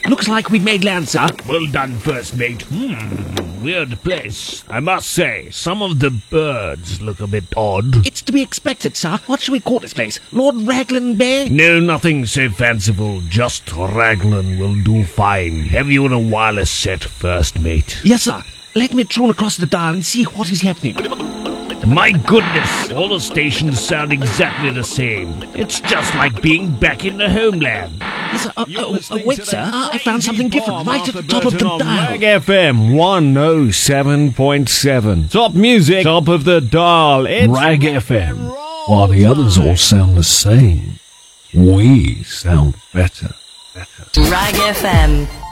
Looks like we've made land, sir. Well done, first mate. Weird place. I must say, some of the birds look a bit odd. It's to be expected, sir. What shall we call this place? Lord Raglan Bay? No, nothing so fanciful. Just Raglan will do fine. Have you in a wireless set, first mate? Yes, sir. Let me tune across the dial and see what is happening. My goodness, all the stations sound exactly the same. It's just like being back in the homeland. Yes, sir. Wait, sir. I found something different right at the top of the dial. Rag FM 107.7. Top music, top of the dial. It's Rag FM. While the others all sound the same, we sound better. Rag FM.